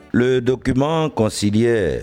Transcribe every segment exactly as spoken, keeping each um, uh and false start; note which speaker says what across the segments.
Speaker 1: Le document conciliaire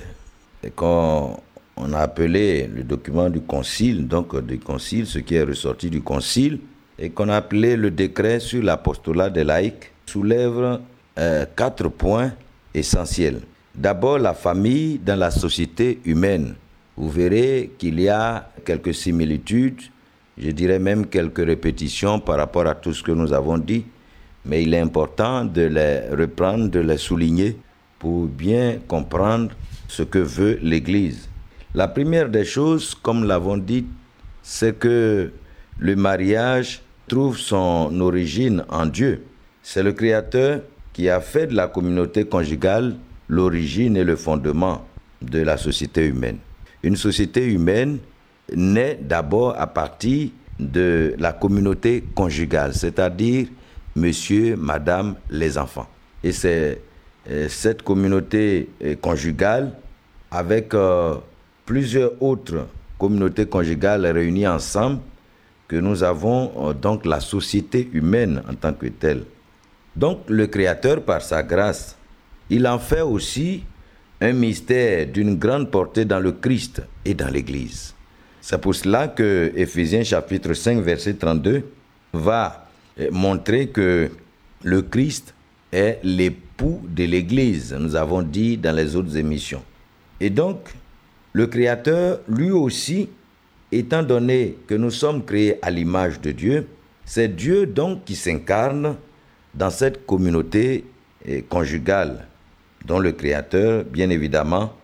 Speaker 1: qu'on on a appelé le document du concile, donc du concile, ce qui est ressorti du concile, et qu'on a appelé le décret sur l'apostolat des laïcs, soulève euh, quatre points essentiels. D'abord, la famille dans la société humaine. Vous verrez qu'il y a quelques similitudes, je dirais même quelques répétitions par rapport à tout ce que nous avons dit, mais il est important de les reprendre, de les souligner pour bien comprendre ce que veut l'Église. La première des choses, comme l'avons dit, c'est que le mariage trouve son origine en Dieu. C'est le Créateur qui a fait de la communauté conjugale l'origine et le fondement de la société humaine. Une société humaine naît d'abord à partir de la communauté conjugale, c'est-à-dire monsieur, madame, les enfants. Et c'est euh, cette communauté euh, conjugale avec euh, plusieurs autres communautés conjugales réunies ensemble que nous avons euh, donc la société humaine en tant que telle. Donc le Créateur, par sa grâce, il en fait aussi un mystère d'une grande portée dans le Christ et dans l'Église. C'est pour cela que Éphésiens chapitre cinq, verset trente-deux va montrer que le Christ est l'époux de l'Église, nous avons dit dans les autres émissions. Et donc, le Créateur, lui aussi, étant donné que nous sommes créés à l'image de Dieu, c'est Dieu donc qui s'incarne dans cette communauté conjugale, dont le Créateur, bien évidemment,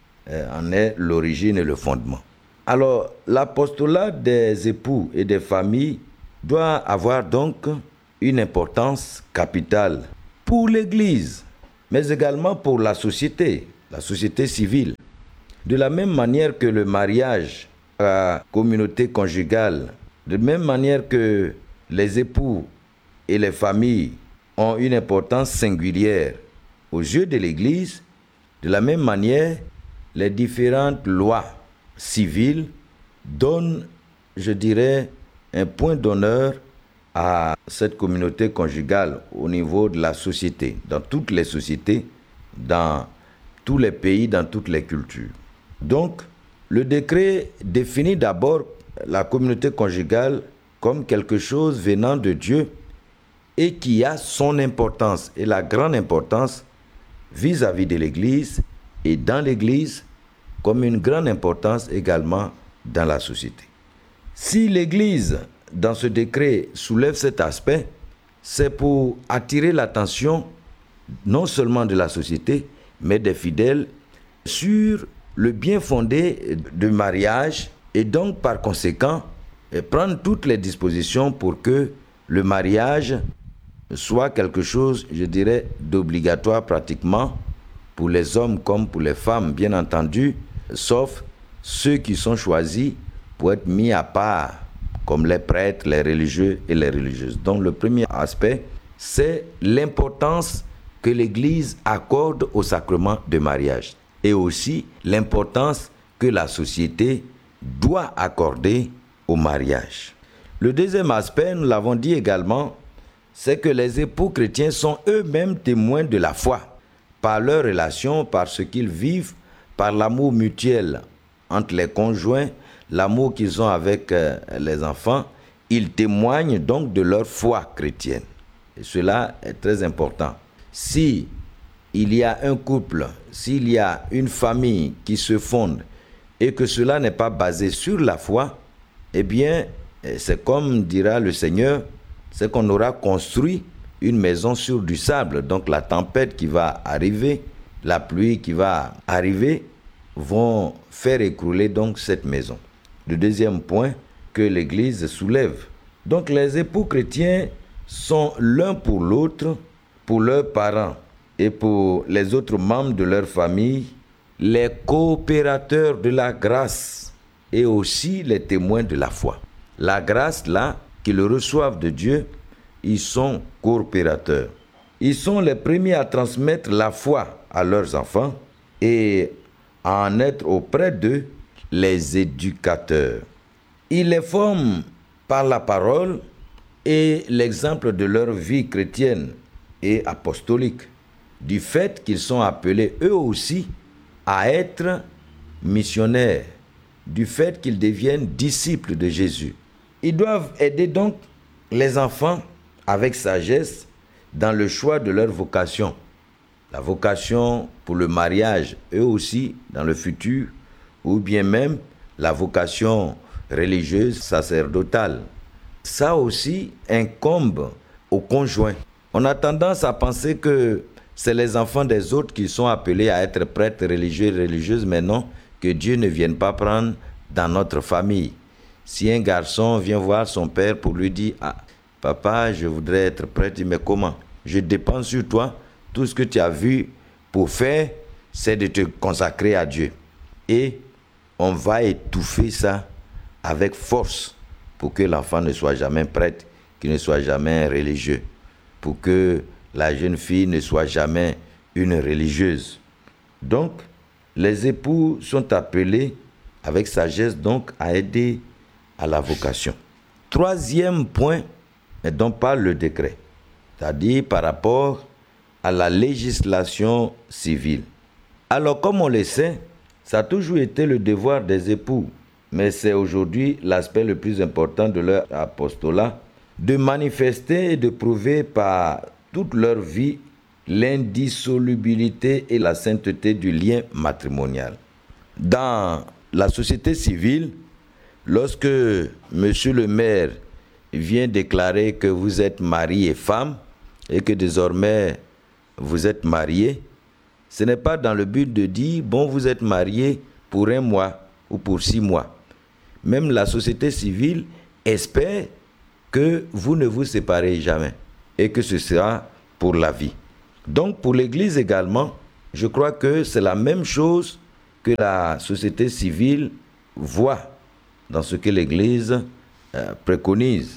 Speaker 1: en est l'origine et le fondement. Alors, l'apostolat des époux et des familles doit avoir donc une importance capitale pour l'Église, mais également pour la société, la société civile. De la même manière que le mariage, la communauté conjugale, de même manière que les époux et les familles ont une importance singulière aux yeux de l'Église, de la même manière, les différentes lois civiles donnent, je dirais, un point d'honneur à cette communauté conjugale au niveau de la société, dans toutes les sociétés, dans tous les pays, dans toutes les cultures. Donc, le décret définit d'abord la communauté conjugale comme quelque chose venant de Dieu et qui a son importance et la grande importance vis-à-vis de l'Église et dans l'Église comme une grande importance également dans la société. Si l'Église, dans ce décret, soulève cet aspect, c'est pour attirer l'attention non seulement de la société, mais des fidèles sur le bien fondé du mariage et donc par conséquent prendre toutes les dispositions pour que le mariage soit quelque chose, je dirais, d'obligatoire pratiquement pour les hommes comme pour les femmes, bien entendu, sauf ceux qui sont choisis pour être mis à part, comme les prêtres, les religieux et les religieuses. Donc le premier aspect, c'est l'importance que l'Église accorde au sacrement de mariage et aussi l'importance que la société doit accorder au mariage. Le deuxième aspect, nous l'avons dit également, c'est que les époux chrétiens sont eux-mêmes témoins de la foi, par leur relation, par ce qu'ils vivent, par l'amour mutuel entre les conjoints, l'amour qu'ils ont avec euh, les enfants. Ils témoignent donc de leur foi chrétienne. Et cela est très important. Si il y a un couple, s'il y a une famille qui se fonde et que cela n'est pas basé sur la foi, eh bien, c'est comme dira le Seigneur, c'est qu'on aura construit une maison sur du sable. Donc la tempête qui va arriver, la pluie qui va arriver, vont faire écrouler donc cette maison. Le deuxième point que l'Église soulève. Donc les époux chrétiens sont l'un pour l'autre, pour leurs parents et pour les autres membres de leur famille, les coopérateurs de la grâce et aussi les témoins de la foi. La grâce, là, qu'ils reçoivent de Dieu, ils sont coopérateurs. Ils sont les premiers à transmettre la foi à leurs enfants et à en être auprès d'eux les éducateurs. Ils les forment par la parole et l'exemple de leur vie chrétienne et apostolique. du fait qu'ils sont appelés eux aussi à être missionnaires, du fait qu'ils deviennent disciples de Jésus. Ils doivent aider donc les enfants avec sagesse dans le choix de leur vocation. La vocation pour le mariage, eux aussi, dans le futur, ou bien même la vocation religieuse, sacerdotale. Ça aussi incombe aux conjoints. On a tendance à penser que c'est les enfants des autres qui sont appelés à être prêtres religieux et religieuses, mais non, que Dieu ne vienne pas prendre dans notre famille. Si un garçon vient voir son père pour lui dire « Ah, papa, je voudrais être prêtre », il dit « Mais comment? Je dépends sur toi. Tout ce que tu as vu pour faire, c'est de te consacrer à Dieu. » Et on va étouffer ça avec force pour que l'enfant ne soit jamais prêtre, qu'il ne soit jamais religieux, pour que la jeune fille ne soit jamais une religieuse. Donc, les époux sont appelés avec sagesse donc à aider à la vocation. Troisième point dont parle le décret, c'est-à-dire par rapport à la législation civile. Alors, comme on le sait, ça a toujours été le devoir des époux, mais c'est aujourd'hui l'aspect le plus important de leur apostolat, de manifester et de prouver par toute leur vie l'indissolubilité et la sainteté du lien matrimonial. Dans la société civile, lorsque monsieur le maire vient déclarer que vous êtes mari et femme et que désormais vous êtes mariés, ce n'est pas dans le but de dire, bon, vous êtes mariés pour un mois ou pour six mois. Même la société civile espère que vous ne vous séparez jamais et que ce sera pour la vie. Donc pour l'Église également, je crois que c'est la même chose que la société civile voit dans ce que l'Église euh, préconise.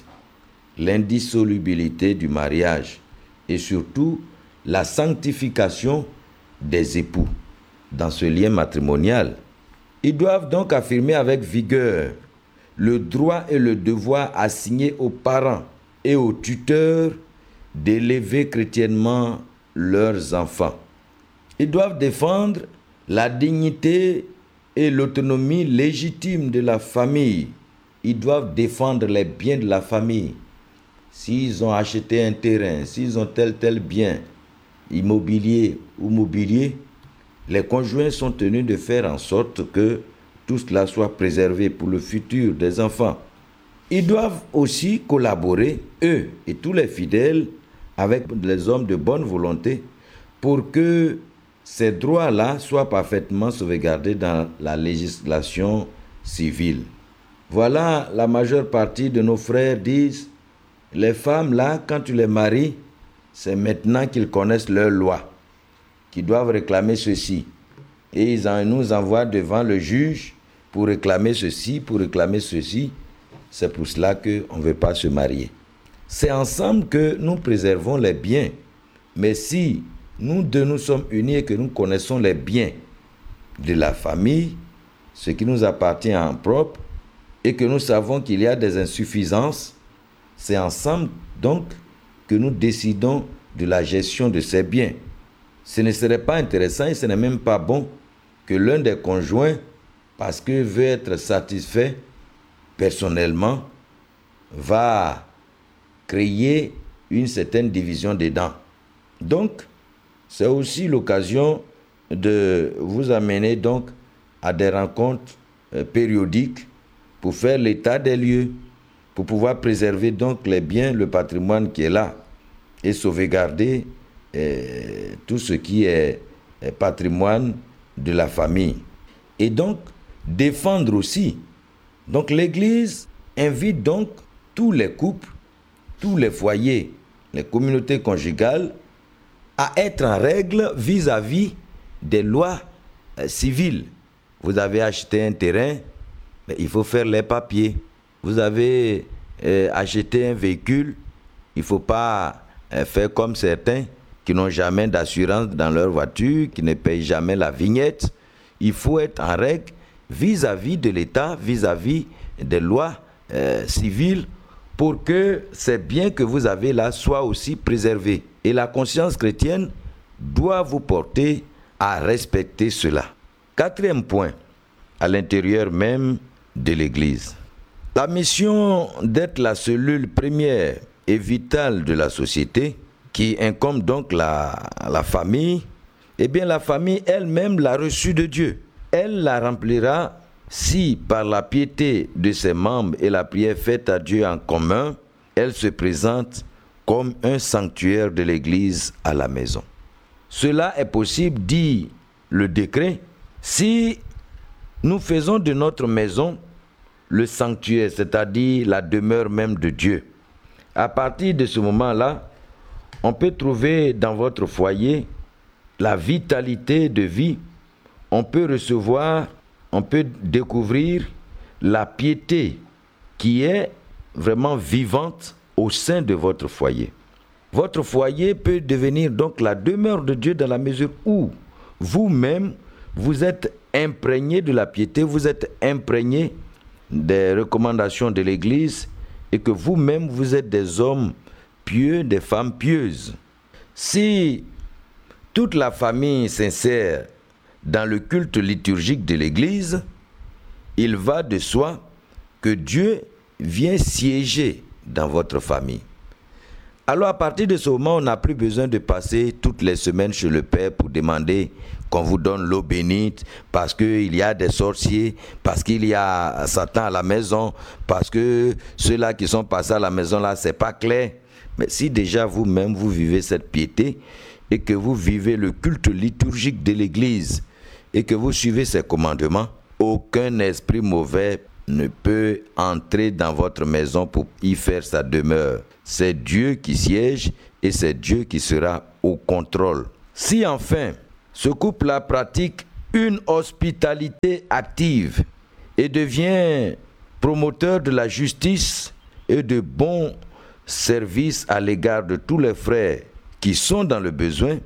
Speaker 1: L'indissolubilité du mariage et surtout la sanctification des époux dans ce lien matrimonial. Ils doivent donc affirmer avec vigueur le droit et le devoir assigné aux parents et aux tuteurs d'élever chrétiennement leurs enfants. Ils doivent défendre la dignité et l'autonomie légitime de la famille. Ils doivent défendre les biens de la famille. S'ils ont acheté un terrain, s'ils ont tel tel bien, immobilier ou mobilier, les conjoints sont tenus de faire en sorte que tout cela soit préservé pour le futur des enfants. Ils doivent aussi collaborer, eux et tous les fidèles, avec les hommes de bonne volonté, pour que ces droits-là soient parfaitement sauvegardés dans la législation civile. Voilà, la majeure partie de nos frères disent, les femmes là, quand tu les maries, c'est maintenant qu'ils connaissent leurs lois, qu'ils doivent réclamer ceci. Et ils en, nous envoient devant le juge pour réclamer ceci, pour réclamer ceci. C'est pour cela qu'on ne veut pas se marier. C'est ensemble que nous préservons les biens. Mais si nous deux nous sommes unis et que nous connaissons les biens de la famille, ce qui nous appartient en propre, et que nous savons qu'il y a des insuffisances, c'est ensemble donc que nous décidons de la gestion de ces biens. Ce ne serait pas intéressant et ce n'est même pas bon que l'un des conjoints, parce qu'il veut être satisfait personnellement, va créer une certaine division des dents. Donc, c'est aussi l'occasion de vous amener donc à des rencontres euh, périodiques pour faire l'état des lieux, pour pouvoir préserver donc les biens, le patrimoine qui est là et sauvegarder euh, tout ce qui est, est patrimoine de la famille. Et donc, défendre aussi. Donc, l'Église invite donc tous les couples, tous les foyers, les communautés conjugales à être en règle vis-à-vis des lois euh, civiles. Vous avez acheté un terrain, mais il faut faire les papiers. Vous avez euh, acheté un véhicule, il ne faut pas euh, faire comme certains qui n'ont jamais d'assurance dans leur voiture, qui ne payent jamais la vignette. Il faut être en règle vis-à-vis de l'État, vis-à-vis des lois euh, civiles, pour que ces biens que vous avez là soient aussi préservés. Et la conscience chrétienne doit vous porter à respecter cela. Quatrième point, à l'intérieur même de l'Église. La mission d'être la cellule première et vitale de la société, qui incombe donc la, la famille, eh bien la famille elle-même l'a reçue de Dieu. Elle la remplira si, par la piété de ses membres et la prière faite à Dieu en commun, elle se présente comme un sanctuaire de l'Église à la maison. Cela est possible, dit le décret, si nous faisons de notre maison le sanctuaire, c'est-à-dire la demeure même de Dieu. À partir de ce moment-là, on peut trouver dans votre foyer la vitalité de vie. On peut recevoir, on peut découvrir la piété qui est vraiment vivante au sein de votre foyer. Votre foyer peut devenir donc la demeure de Dieu dans la mesure où vous-même, vous êtes imprégné de la piété, vous êtes imprégné des recommandations de l'Église et que vous-même, vous êtes des hommes pieux, des femmes pieuses. Si toute la famille s'insère dans le culte liturgique de l'Église, il va de soi que Dieu vient siéger dans votre famille. Alors à partir de ce moment, on n'a plus besoin de passer toutes les semaines chez le Père pour demander qu'on vous donne l'eau bénite, parce qu'il y a des sorciers, parce qu'il y a Satan à la maison, parce que ceux-là qui sont passés à la maison là, c'est pas clair. Mais si déjà vous-même vous vivez cette piété et que vous vivez le culte liturgique de l'Église et que vous suivez ses commandements, aucun esprit mauvais ne peut entrer dans votre maison pour y faire sa demeure. C'est Dieu qui siège et c'est Dieu qui sera au contrôle. Si enfin, ce couple-là pratique une hospitalité active et devient promoteur de la justice et de bons services à l'égard de tous les frères qui sont dans le besoin,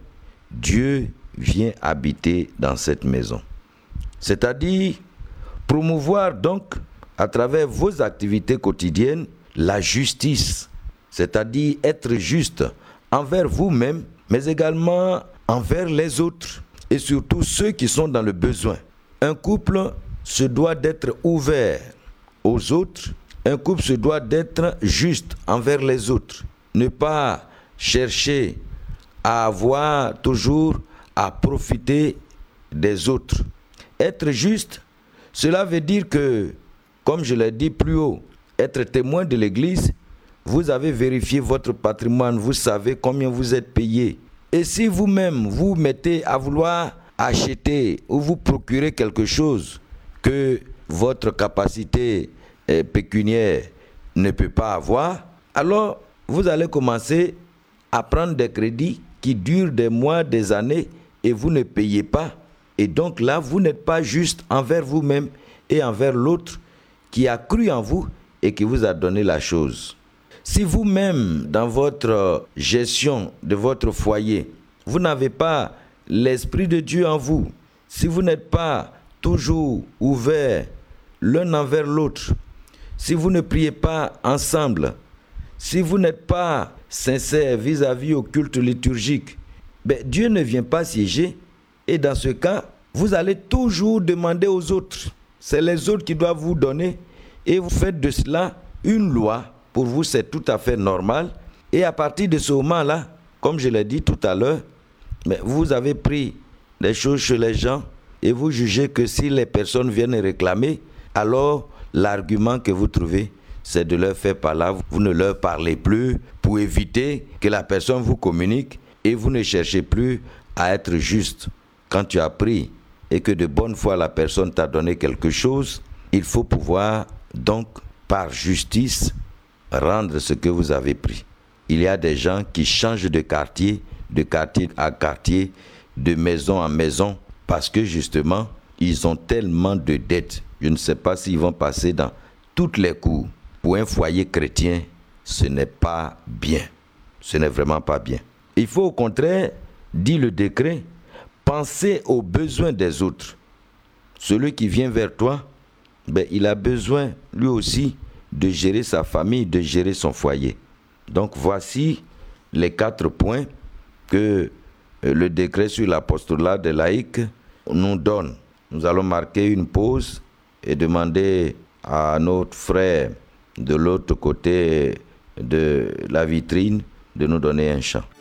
Speaker 1: Dieu vient habiter dans cette maison. C'est-à-dire promouvoir donc à travers vos activités quotidiennes la justice, c'est-à-dire être juste envers vous-même, mais également envers les autres et surtout ceux qui sont dans le besoin. Un couple se doit d'être ouvert aux autres, un couple se doit d'être juste envers les autres, ne pas chercher à avoir toujours à profiter des autres. Être juste, cela veut dire que, comme je l'ai dit plus haut, être témoin de l'Église, vous avez vérifié votre patrimoine, vous savez combien vous êtes payé. Et si vous-même vous mettez à vouloir acheter ou vous procurer quelque chose que votre capacité eh, pécuniaire ne peut pas avoir, alors vous allez commencer à prendre des crédits qui durent des mois, des années et vous ne payez pas. Et donc là, vous n'êtes pas juste envers vous-même et envers l'autre qui a cru en vous et qui vous a donné la chose. Si vous-même, dans votre gestion de votre foyer, vous n'avez pas l'Esprit de Dieu en vous, si vous n'êtes pas toujours ouvert l'un envers l'autre, si vous ne priez pas ensemble, si vous n'êtes pas sincère vis-à-vis au culte liturgique, ben Dieu ne vient pas siéger. Et dans ce cas, vous allez toujours demander aux autres. C'est les autres qui doivent vous donner. Et vous faites de cela une loi. Pour vous, c'est tout à fait normal. Et à partir de ce moment-là, comme je l'ai dit tout à l'heure, mais vous avez pris des choses chez les gens et vous jugez que si les personnes viennent réclamer, alors l'argument que vous trouvez, c'est de leur faire par là. Vous ne leur parlez plus pour éviter que la personne vous communique et vous ne cherchez plus à être juste. Quand tu as pris et que de bonne foi la personne t'a donné quelque chose, il faut pouvoir donc par justice rendre ce que vous avez pris. Il y a des gens qui changent de quartier, de quartier à quartier, de maison en maison, parce que justement, ils ont tellement de dettes. Je ne sais pas s'ils vont passer dans toutes les cours. Pour un foyer chrétien, ce n'est pas bien. Ce n'est vraiment pas bien. Il faut au contraire, dit le décret, penser aux besoins des autres. Celui qui vient vers toi, ben, il a besoin lui aussi de gérer sa famille, de gérer son foyer. Donc voici les quatre points que le décret sur l'apostolat des laïcs nous donne. Nous allons marquer une pause et demander à notre frère de l'autre côté de la vitrine de nous donner un chant.